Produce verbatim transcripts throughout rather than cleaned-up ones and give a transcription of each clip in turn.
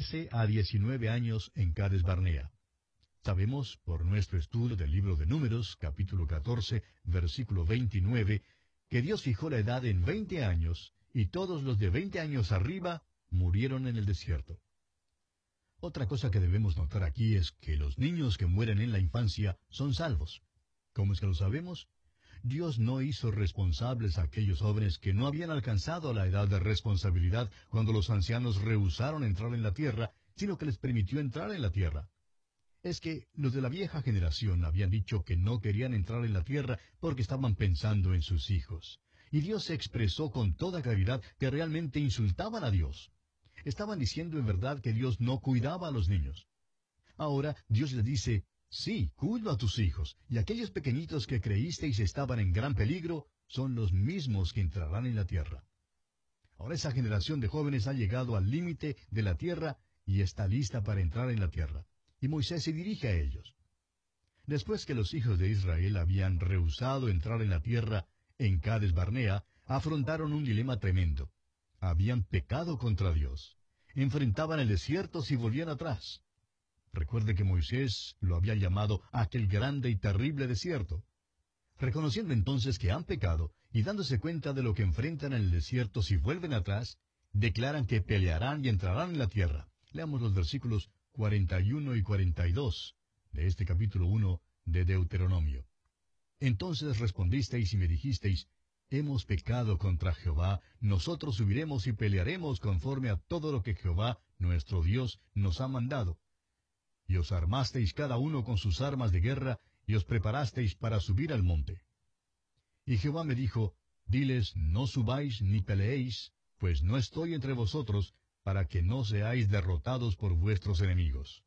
trece a diecinueve años en Cades Barnea. Sabemos, por nuestro estudio del libro de Números, capítulo catorce, versículo veintinueve, que Dios fijó la edad en veinte años, y todos los de veinte años arriba murieron en el desierto. Otra cosa que debemos notar aquí es que los niños que mueren en la infancia son salvos. ¿Cómo es que lo sabemos? Dios no hizo responsables a aquellos jóvenes que no habían alcanzado la edad de responsabilidad cuando los ancianos rehusaron entrar en la tierra, sino que les permitió entrar en la tierra. Es que los de la vieja generación habían dicho que no querían entrar en la tierra porque estaban pensando en sus hijos. Y Dios se expresó con toda claridad que realmente insultaban a Dios. Estaban diciendo en verdad que Dios no cuidaba a los niños. Ahora Dios les dice, sí, cuido a tus hijos, y aquellos pequeñitos que creísteis estaban en gran peligro, son los mismos que entrarán en la tierra. Ahora esa generación de jóvenes ha llegado al límite de la tierra y está lista para entrar en la tierra. Y Moisés se dirige a ellos. Después que los hijos de Israel habían rehusado entrar en la tierra en Cades Barnea, afrontaron un dilema tremendo. Habían pecado contra Dios. Enfrentaban el desierto si volvían atrás. Recuerde que Moisés lo había llamado aquel grande y terrible desierto. Reconociendo entonces que han pecado y dándose cuenta de lo que enfrentan en el desierto si vuelven atrás, declaran que pelearán y entrarán en la tierra. Leamos los versículos cuarenta y uno y cuarenta y dos de este capítulo uno de Deuteronomio. Entonces respondisteis y me dijisteis, hemos pecado contra Jehová, nosotros subiremos y pelearemos conforme a todo lo que Jehová, nuestro Dios, nos ha mandado. Y os armasteis cada uno con sus armas de guerra, y os preparasteis para subir al monte. Y Jehová me dijo, diles, no subáis ni peleéis, pues no estoy entre vosotros, para que no seáis derrotados por vuestros enemigos.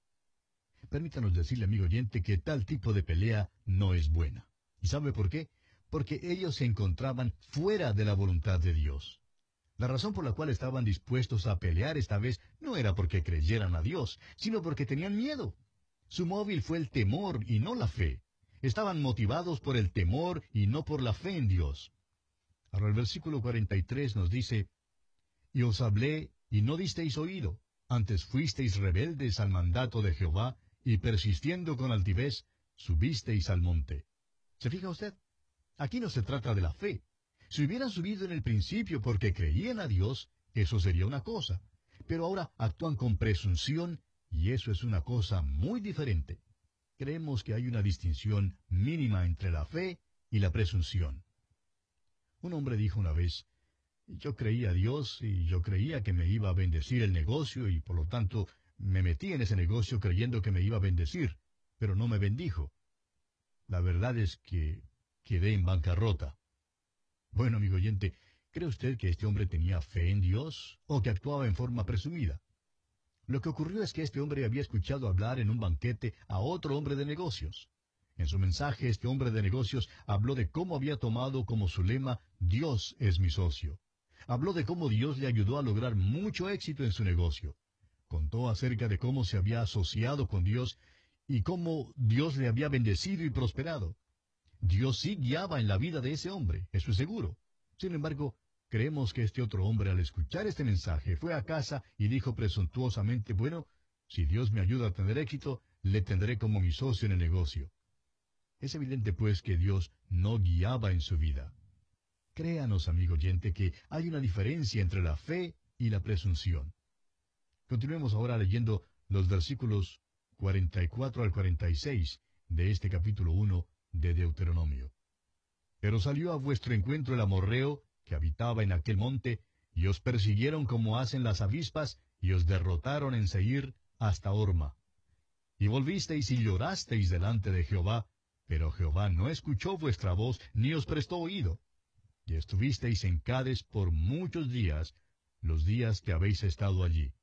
Permítanos decirle, amigo oyente, que tal tipo de pelea no es buena. ¿Y sabe por qué? Porque ellos se encontraban fuera de la voluntad de Dios. La razón por la cual estaban dispuestos a pelear esta vez no era porque creyeran a Dios, sino porque tenían miedo. Su móvil fue el temor y no la fe. Estaban motivados por el temor y no por la fe en Dios. Ahora el versículo cuarenta y tres nos dice, y os hablé y no disteis oído, antes fuisteis rebeldes al mandato de Jehová, y persistiendo con altivez, subisteis al monte. ¿Se fija usted? Aquí no se trata de la fe. Si hubieran subido en el principio porque creían a Dios, eso sería una cosa. Pero ahora actúan con presunción, y eso es una cosa muy diferente. Creemos que hay una distinción mínima entre la fe y la presunción. Un hombre dijo una vez, yo creía a Dios y yo creía que me iba a bendecir el negocio y por lo tanto me metí en ese negocio creyendo que me iba a bendecir, pero no me bendijo. La verdad es que quedé en bancarrota. Bueno, amigo oyente, ¿cree usted que este hombre tenía fe en Dios o que actuaba en forma presumida? Lo que ocurrió es que este hombre había escuchado hablar en un banquete a otro hombre de negocios. En su mensaje, este hombre de negocios habló de cómo había tomado como su lema, Dios es mi socio. Habló de cómo Dios le ayudó a lograr mucho éxito en su negocio. Contó acerca de cómo se había asociado con Dios y cómo Dios le había bendecido y prosperado. Dios sí guiaba en la vida de ese hombre, eso es seguro. Sin embargo, creemos que este otro hombre al escuchar este mensaje fue a casa y dijo presuntuosamente, bueno, si Dios me ayuda a tener éxito, le tendré como mi socio en el negocio. Es evidente pues que Dios no guiaba en su vida. Créanos, amigo oyente, que hay una diferencia entre la fe y la presunción. Continuemos ahora leyendo los versículos cuarenta y cuatro al cuarenta y seis de este capítulo uno de Deuteronomio. Pero salió a vuestro encuentro el amorreo, que habitaba en aquel monte, y os persiguieron como hacen las avispas, y os derrotaron en Seir hasta Horma. Y volvisteis y llorasteis delante de Jehová, pero Jehová no escuchó vuestra voz, ni os prestó oído. Y estuvisteis en Cades por muchos días, los días que habéis estado allí.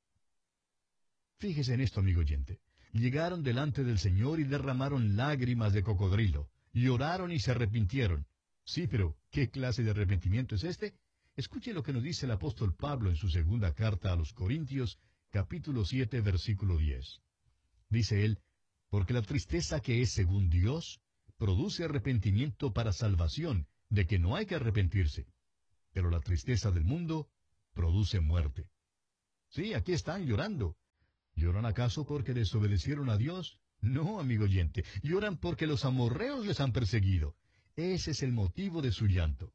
Fíjese en esto, amigo oyente. Llegaron delante del Señor y derramaron lágrimas de cocodrilo. Lloraron y se arrepintieron. Sí, pero ¿qué clase de arrepentimiento es este? Escuche lo que nos dice el apóstol Pablo en su segunda carta a los Corintios, capítulo siete, versículo diez. Dice él, porque la tristeza que es según Dios, produce arrepentimiento para salvación, de que no hay que arrepentirse. Pero la tristeza del mundo produce muerte. Sí, aquí están llorando. ¿Lloran acaso porque desobedecieron a Dios? No, amigo oyente, lloran porque los amorreos les han perseguido. Ese es el motivo de su llanto.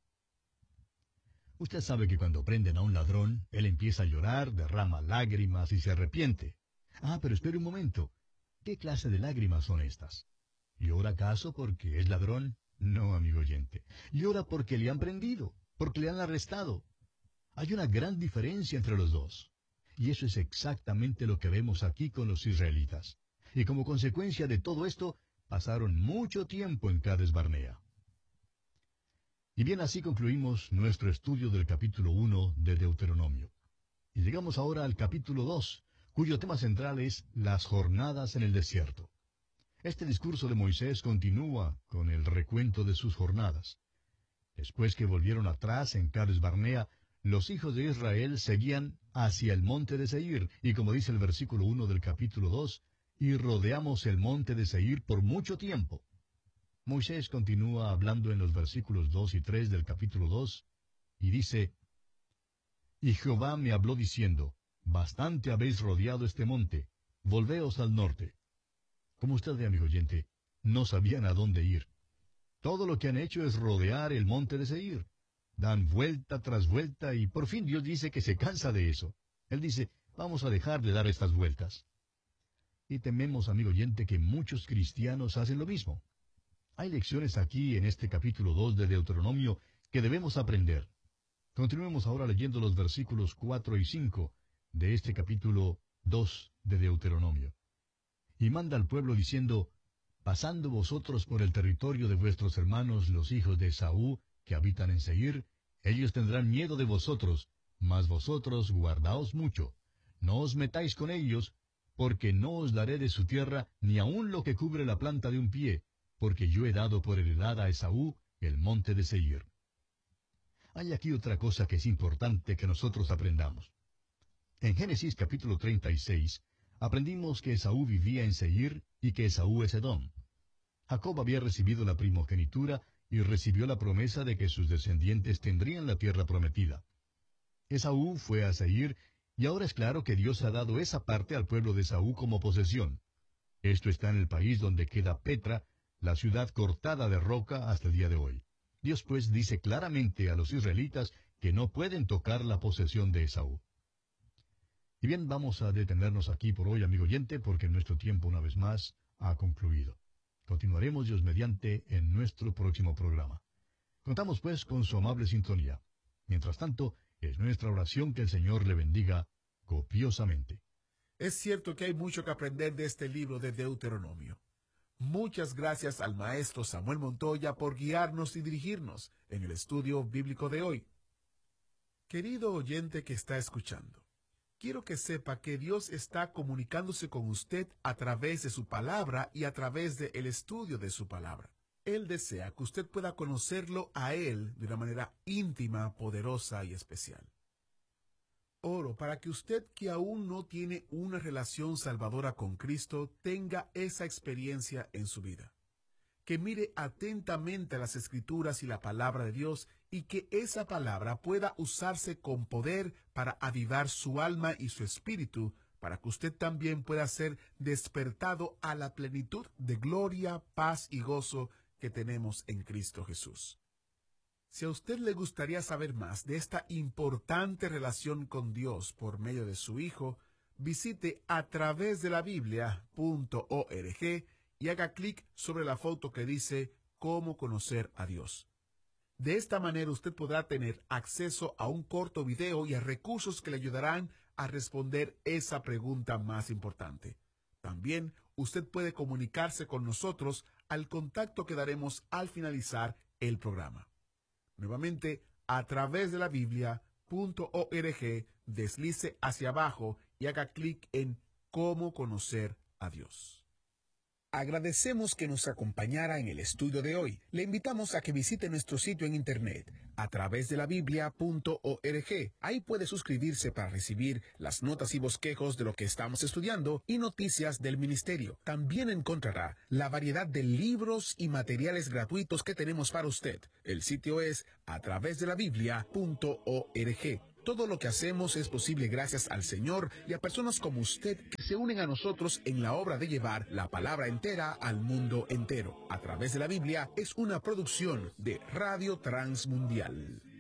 Usted sabe que cuando prenden a un ladrón, él empieza a llorar, derrama lágrimas y se arrepiente. Ah, pero espere un momento. ¿Qué clase de lágrimas son estas? ¿Llora acaso porque es ladrón? No, amigo oyente. Llora porque le han prendido, porque le han arrestado. Hay una gran diferencia entre los dos. Y eso es exactamente lo que vemos aquí con los israelitas. Y como consecuencia de todo esto, pasaron mucho tiempo en Cades Barnea. Y bien, así concluimos nuestro estudio del capítulo uno de Deuteronomio. Y llegamos ahora al capítulo dos, cuyo tema central es las jornadas en el desierto. Este discurso de Moisés continúa con el recuento de sus jornadas. Después que volvieron atrás en Cades Barnea, los hijos de Israel seguían hacia el monte de Seir, y como dice el versículo uno del capítulo dos, y rodeamos el monte de Seir por mucho tiempo. Moisés continúa hablando en los versículos dos y tres del capítulo dos, y dice, Y Jehová me habló diciendo, Bastante habéis rodeado este monte, volveos al norte. Como usted ve, amigo oyente, no sabían a dónde ir. Todo lo que han hecho es rodear el monte de Seir. Dan vuelta tras vuelta y por fin Dios dice que se cansa de eso. Él dice, vamos a dejar de dar estas vueltas. Y tememos, amigo oyente, que muchos cristianos hacen lo mismo. Hay lecciones aquí en este capítulo dos de Deuteronomio que debemos aprender. Continuemos ahora leyendo los versículos cuatro y cinco de este capítulo dos de Deuteronomio. Y manda al pueblo diciendo, Pasando vosotros por el territorio de vuestros hermanos los hijos de Esaú, que habitan en Seir, ellos tendrán miedo de vosotros, mas vosotros guardaos mucho. No os metáis con ellos, porque no os daré de su tierra ni aun lo que cubre la planta de un pie, porque yo he dado por heredad a Esaú el monte de Seir. Hay aquí otra cosa que es importante que nosotros aprendamos. En Génesis capítulo treinta y seis, aprendimos que Esaú vivía en Seir y que Esaú es Edom. Jacob había recibido la primogenitura y recibió la promesa de que sus descendientes tendrían la tierra prometida. Esaú fue a Seir, y ahora es claro que Dios ha dado esa parte al pueblo de Esaú como posesión. Esto está en el país donde queda Petra, la ciudad cortada de roca hasta el día de hoy. Dios pues dice claramente a los israelitas que no pueden tocar la posesión de Esaú. Y bien, vamos a detenernos aquí por hoy, amigo oyente, porque nuestro tiempo una vez más ha concluido. Continuaremos Dios mediante en nuestro próximo programa. Contamos pues con su amable sintonía. Mientras tanto, es nuestra oración que el Señor le bendiga copiosamente. Es cierto que hay mucho que aprender de este libro de Deuteronomio. Muchas gracias al maestro Samuel Montoya por guiarnos y dirigirnos en el estudio bíblico de hoy. Querido oyente que está escuchando, quiero que sepa que Dios está comunicándose con usted a través de su palabra y a través del estudio de su palabra. Él desea que usted pueda conocerlo a Él de una manera íntima, poderosa y especial. Oro para que usted que aún no tiene una relación salvadora con Cristo tenga esa experiencia en su vida. Que mire atentamente las Escrituras y la palabra de Dios y que esa palabra pueda usarse con poder para avivar su alma y su espíritu, para que usted también pueda ser despertado a la plenitud de gloria, paz y gozo que tenemos en Cristo Jesús. Si a usted le gustaría saber más de esta importante relación con Dios por medio de su Hijo, visite a través de la Biblia punto org y haga clic sobre la foto que dice Cómo conocer a Dios. De esta manera usted podrá tener acceso a un corto video y a recursos que le ayudarán a responder esa pregunta más importante. También usted puede comunicarse con nosotros al contacto que daremos al finalizar el programa. Nuevamente, a través de la Biblia punto org, deslice hacia abajo y haga clic en Cómo conocer a Dios. Agradecemos que nos acompañara en el estudio de hoy. Le invitamos a que visite nuestro sitio en internet a través de la Biblia punto org. Ahí puede suscribirse para recibir las notas y bosquejos de lo que estamos estudiando y noticias del ministerio. También encontrará la variedad de libros y materiales gratuitos que tenemos para usted. El sitio es a través de la Biblia punto org. Todo lo que hacemos es posible gracias al Señor y a personas como usted que se unen a nosotros en la obra de llevar la palabra entera al mundo entero. A través de la Biblia es una producción de Radio Transmundial.